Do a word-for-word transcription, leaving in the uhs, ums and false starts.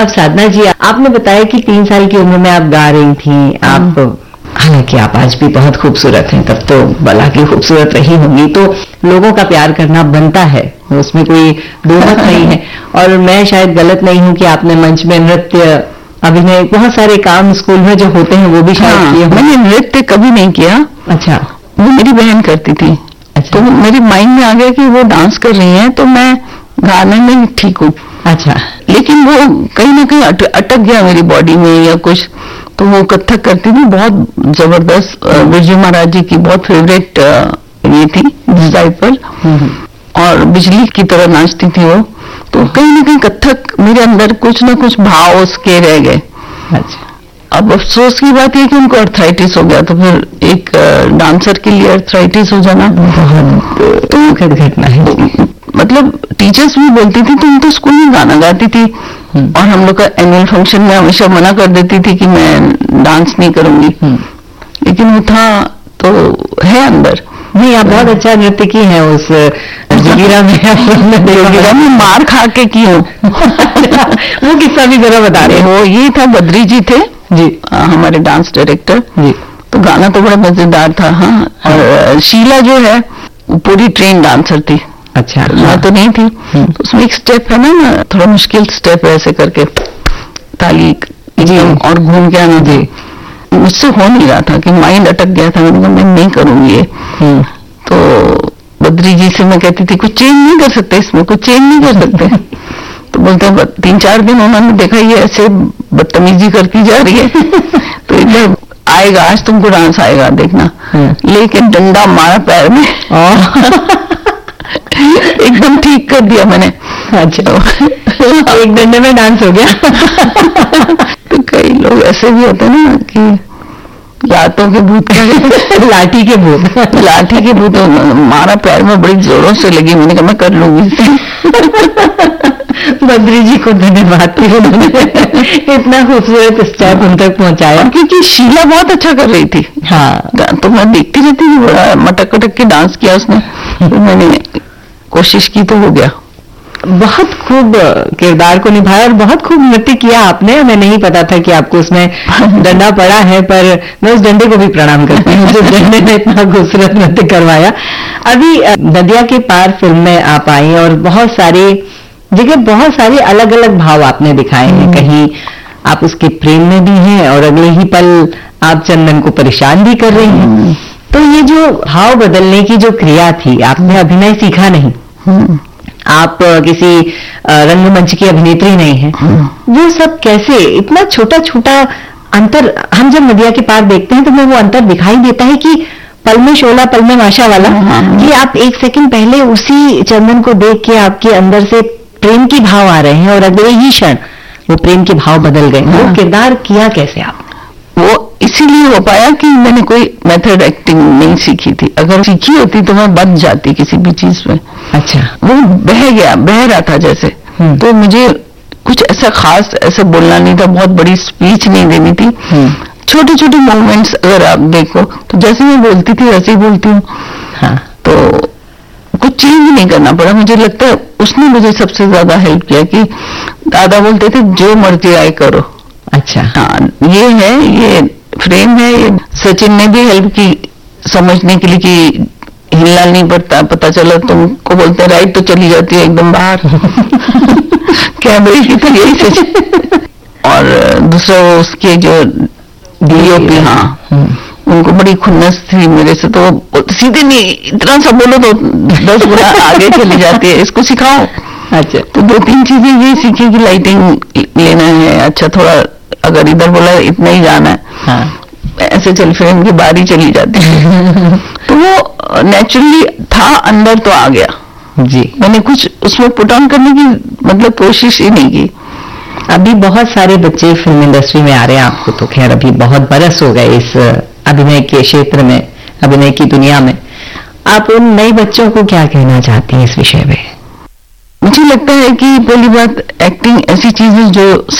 अब साधना जी, आपने बताया कि तीन साल की उम्र में आप गा रही थी, आप हालांकि आप आज भी बहुत खूबसूरत हैं, तब तो भला की खूबसूरत रही होंगी, तो लोगों का प्यार करना बनता है, उसमें कोई दो मत नहीं है। और मैं शायद गलत नहीं हूं कि आपने मंच में नृत्य, अभिनय, बहुत सारे काम स्कूल में जो होते हैं वो भी शायद हाँ, किए। मैंने नृत्य कभी नहीं किया। अच्छा। वो मेरी बहन करती थी। अच्छा। तो मेरे माइंड में आ गया कि वो डांस कर रही है तो मैं गाने में ठीक हूँ। अच्छा। लेकिन वो कहीं ना कहीं अट, अटक गया मेरी बॉडी में या कुछ। तो वो कथक करती थी, बहुत जबरदस्त, बिरजू महाराज जी की बहुत फेवरेट ये थी डिजाइपर, और बिजली की तरह नाचती थी वो। तो कहीं ना कहीं कथक मेरे अंदर कुछ ना कुछ भाव उसके रह गए। अच्छा। अब अफसोस की बात है कि उनको अर्थराइटिस हो गया, तो फिर एक डांसर के लिए अर्थराइटिस हो जाना बहुत दुखद घटना है। मतलब टीचर्स भी बोलती थी तुम तो स्कूल में गाना गाती थी, और हम लोग का एनुअल फंक्शन में हमेशा मना कर देती थी कि मैं डांस नहीं करूंगी, लेकिन वो था तो है अंदर। नहीं, आप बहुत अच्छा नृत्य की है उस जोगिरा में। जोगिरा में मार खा के की हूँ। वो किस्सा भी जरा बता रहे। वो ये था, बद्री जी थे जी हमारे डांस डायरेक्टर जी, तो गाना तो बड़ा मजेदार था। हाँ, और शीला जो है वो पूरी ट्रेन डांसर थी। अच्छा। मैं हाँ। तो नहीं थी। तो उसमें एक स्टेप है ना, थोड़ा मुश्किल स्टेप है, ऐसे करके ताली एकदम और घूम के आना जी, मुझसे हो नहीं रहा था कि माइंड अटक गया था। मैंने कहा मैं नहीं करूंगी ये। तो बद्री जी से मैं कहती थी कुछ चेंज नहीं कर सकते इसमें, कुछ चेंज नहीं कर सकते। तो बोलते हैं तीन चार दिन उन्होंने देखा ये ऐसे बदतमीजी करती जा रही है, तो इधर आएगा, आज तुमको डांस आएगा देखना। लेकिन डंडा मारा पैर में, एकदम ठीक कर दिया मैंने। अच्छा। एक डंडे में डांस हो गया। तो कई लोग ऐसे भी होते हैं ना कि लातों के भूत का लाठी के भूत लाठी के भूत मारा पैर में, बड़ी जोरों से लगी। मैंने कहा मैं कर लूंगी। बद्री जी को धन्यवाद, इतना खूबसूरत स्टेप उन तक पहुंचाया, क्योंकि शीला बहुत अच्छा कर रही थी। हाँ, तो मैं देखती रहती थी, बड़ा मटक मटक के डांस किया उसने। तो मैंने कोशिश की तो हो गया। बहुत खूब किरदार को निभाया और बहुत खूब नृत्य किया आपने। हमें नहीं पता था कि आपको उसमें डंडा पड़ा है, पर मैं उस डंडे को भी प्रणाम करती हूँ, जिस डंडे ने इतना खूबसूरत नृत्य करवाया। अभी नदिया के पार फिल्म में आप आई और बहुत सारे जगह बहुत सारे अलग अलग भाव आपने दिखाए हैं। कहीं आप उसके प्रेम में भी हैं और अगले ही पल आप चंदन को परेशान भी कर रही हैं। तो ये जो भाव बदलने की जो क्रिया थी, आपने अभिनय सीखा नहीं, आप किसी रंगमंच की अभिनेत्री नहीं है, वो सब कैसे, इतना छोटा छोटा अंतर हम जब नदिया के पार देखते हैं तो हमें वो अंतर दिखाई देता है कि पल में शोला पल में माशा वाला, कि आप एक सेकंड पहले उसी चंदन को देख के आपके अंदर से प्रेम की भाव आ रहे हैं और अगले ही क्षण वो प्रेम के भाव बदल गए। वो किरदार किया कैसे आप? वो इसीलिए हो पाया कि मैंने कोई मेथड एक्टिंग नहीं सीखी थी। अगर सीखी होती तो मैं बच जाती किसी भी चीज में। अच्छा। वो बह गया, बह रहा था जैसे, तो मुझे कुछ ऐसा खास ऐसा बोलना नहीं था, बहुत बड़ी स्पीच नहीं देनी थी। छोटे छोटे मूवमेंट्स अगर आप देखो तो जैसे मैं बोलती थी वैसे ही बोलती हूँ। हाँ, तो कुछ चेंज नहीं करना पड़ा। मुझे लगता है उसने मुझे सबसे ज्यादा हेल्प किया कि दादा बोलते थे जो मर्जी आए करो। अच्छा। हाँ, ये है, ये फ्रेम है। ये सचिन ने भी हेल्प की समझने के लिए कि हिलना नहीं पड़ता, पता चला तुमको बोलते राइट तो चली जाती है एकदम बाहर। कैमरे की तो यही सचिन। और दूसरा उसके जो डीओपी, हाँ, उनको बड़ी खुन्नस थी मेरे से, तो सीधे नहीं, इतना सा बोलो तो दस गुना आगे चली जाती है, इसको सिखाओ। अच्छा। तो दो तीन चीजें ये सीखी कि लाइटिंग लेना है, अच्छा थोड़ा अगर इधर बोला इतना ही जाना है, हाँ, ऐसे चल फ्रेम की बारी चली जाती है। तो वो नेचुरली था, अंदर तो आ गया जी। मैंने कुछ उसमें पुट ऑन करने की मतलब कोशिश ही नहीं की। अभी बहुत सारे बच्चे फिल्म इंडस्ट्री में आ रहे हैं, आपको तो खैर अभी बहुत बरस हो गए इस अभिनय के क्षेत्र में, अभिनय की दुनिया में। आप उन नए बच्चों को क्या कहना चाहती हैं इस विषय में? मुझे लगता है कि पहली बात, एक्टिंग ऐसी चीज है जो